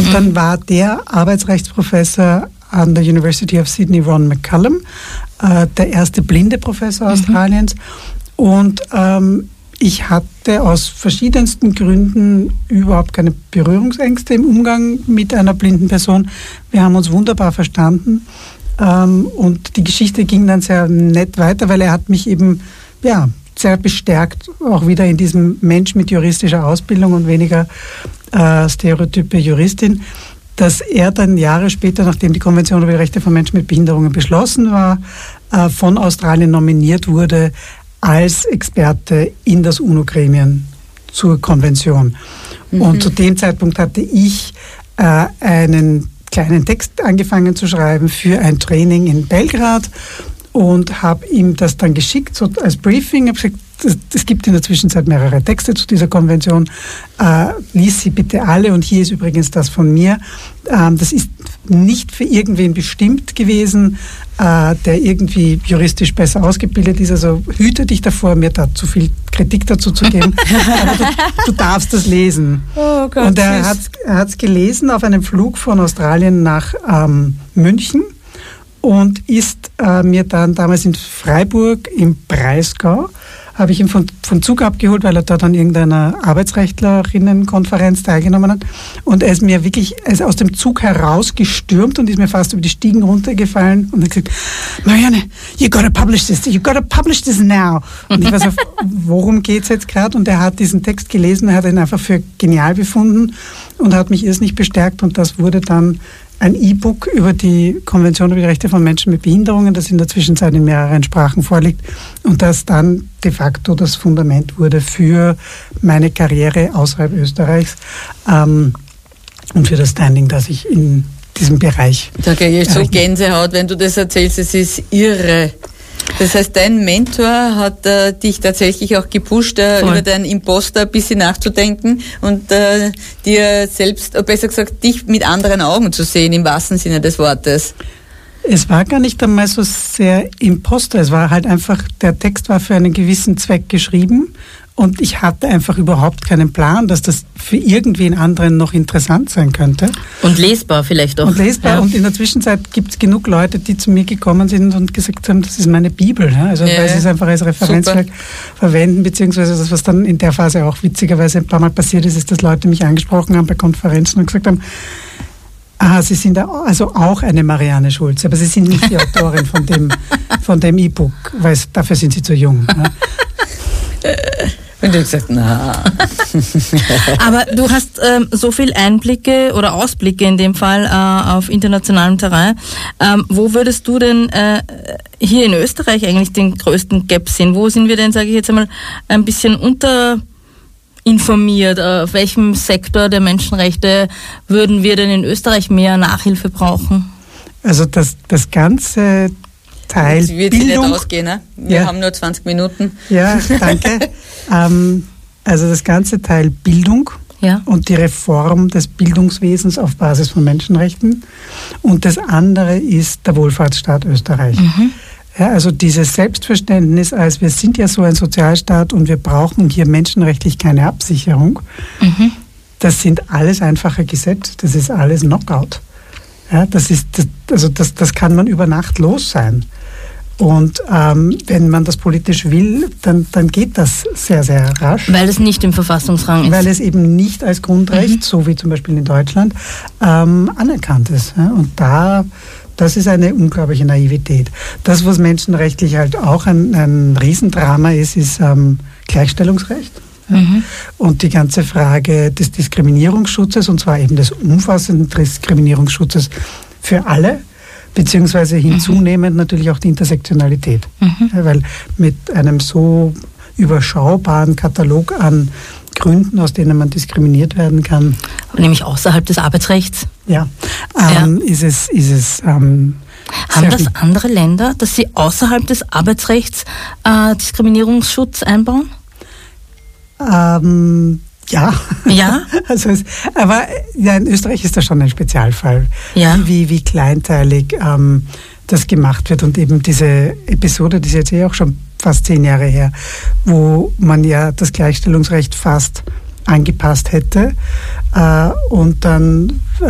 Und dann war der Arbeitsrechtsprofessor an der University of Sydney, Ron McCallum, der erste blinde Professor Australiens. Und ich hatte aus verschiedensten Gründen überhaupt keine Berührungsängste im Umgang mit einer blinden Person. Wir haben uns wunderbar verstanden. Und die Geschichte ging dann sehr nett weiter, weil er hat mich eben sehr bestärkt, auch wieder in diesem Mensch mit juristischer Ausbildung und weniger stereotype Juristin, dass er dann Jahre später, nachdem die Konvention über die Rechte von Menschen mit Behinderungen beschlossen war, von Australien nominiert wurde als Experte in das UNO-Gremien zur Konvention. Und zu dem Zeitpunkt hatte ich einen kleinen Text angefangen zu schreiben für ein Training in Belgrad und habe ihm das dann geschickt, so als Briefing. Ich habe gesagt, es gibt in der Zwischenzeit mehrere Texte zu dieser Konvention. Lies sie bitte alle und hier ist übrigens das von mir. Das ist nicht für irgendwen bestimmt gewesen, der irgendwie juristisch besser ausgebildet ist. Also hüte dich davor, mir da zu viel Kritik dazu zu geben. Aber du darfst das lesen. Oh Gott, und er hat es gelesen auf einem Flug von Australien nach München und ist mir dann damals in Freiburg im Breisgau, habe ich ihn von Zug abgeholt, weil er dort an irgendeiner Arbeitsrechtlerinnenkonferenz teilgenommen hat. Und er ist aus dem Zug herausgestürmt und ist mir fast über die Stiegen runtergefallen und hat gesagt, Marianne, you gotta publish this now. Und ich weiß auf, worum geht's jetzt gerade? Und er hat diesen Text gelesen, er hat ihn einfach für genial befunden und hat mich irrsinnig bestärkt und das wurde dann ein E-Book über die Konvention über die Rechte von Menschen mit Behinderungen, das in der Zwischenzeit in mehreren Sprachen vorliegt und das dann de facto das Fundament wurde für meine Karriere außerhalb Österreichs und für das Standing, das ich in diesem Bereich... Da kriege ich so Gänsehaut, wenn du das erzählst, es ist irre. Das heißt, dein Mentor hat dich tatsächlich auch gepusht, über deinen Imposter ein bisschen nachzudenken und dir selbst, besser gesagt, dich mit anderen Augen zu sehen, im wahrsten Sinne des Wortes. Es war gar nicht einmal so sehr Imposter, es war halt einfach, der Text war für einen gewissen Zweck geschrieben und ich hatte einfach überhaupt keinen Plan, dass das für irgendwen anderen noch interessant sein könnte. Und lesbar vielleicht auch. Und lesbar. Ja. Und in der Zwischenzeit gibt es genug Leute, die zu mir gekommen sind und gesagt haben, das ist meine Bibel. Ja? Also weil sie es einfach als Referenzwerk verwenden, beziehungsweise das, was dann in der Phase auch witzigerweise ein paar Mal passiert ist, dass Leute mich angesprochen haben bei Konferenzen und gesagt haben, Sie sind also auch eine Marianne Schulze, aber Sie sind nicht die Autorin von dem E-Book, weil dafür sind Sie zu jung. Ja? Und du hast gesagt, na. Aber du hast so viel Einblicke oder Ausblicke in dem Fall auf internationalem Terrain. Wo würdest du denn hier in Österreich eigentlich den größten Gap sehen? Wo sind wir denn, sage ich jetzt einmal, ein bisschen unterinformiert? Auf welchem Sektor der Menschenrechte würden wir denn in Österreich mehr Nachhilfe brauchen? Also das ganze Teil Bildung. Das wird sich nicht ausgehen, ne? Wir haben nur 20 Minuten. Ja, danke. Also das ganze Teil Bildung und die Reform des Bildungswesens auf Basis von Menschenrechten. Und das andere ist der Wohlfahrtsstaat Österreich. Ja, also dieses Selbstverständnis, als wir sind ja so ein Sozialstaat und wir brauchen hier menschenrechtlich keine Absicherung. Das sind alles einfache Gesetze, das ist alles Knockout. Ja, das kann man über Nacht los sein. Und wenn man das politisch will, dann geht das sehr, sehr rasch. Weil es nicht im Verfassungsrang ist. Weil es eben nicht als Grundrecht, so wie zum Beispiel in Deutschland, anerkannt ist. Ja? Und das ist eine unglaubliche Naivität. Das, was menschenrechtlich halt auch ein Riesendrama ist Gleichstellungsrecht. Ja? Und die ganze Frage des Diskriminierungsschutzes, und zwar eben des umfassenden Diskriminierungsschutzes für alle, beziehungsweise hinzunehmend natürlich auch die Intersektionalität. Ja, weil mit einem so überschaubaren Katalog an Gründen, aus denen man diskriminiert werden kann. Nämlich außerhalb des Arbeitsrechts. Ist es haben das andere Länder, dass sie außerhalb des Arbeitsrechts Diskriminierungsschutz einbauen? Ja. Also aber in Österreich ist das schon ein Spezialfall, wie kleinteilig das gemacht wird. Und eben diese Episode, die ist jetzt auch schon fast 10 Jahre her, wo man ja das Gleichstellungsrecht fast angepasst hätte und dann